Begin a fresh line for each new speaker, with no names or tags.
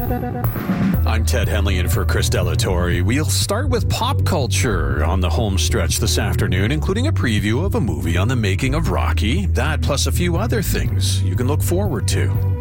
I'm Ted Henley in for Chris Delatorre. We'll start with pop culture on the home stretch this afternoon, including a preview of a movie on the making of Rocky. That plus a few other things you can look forward to.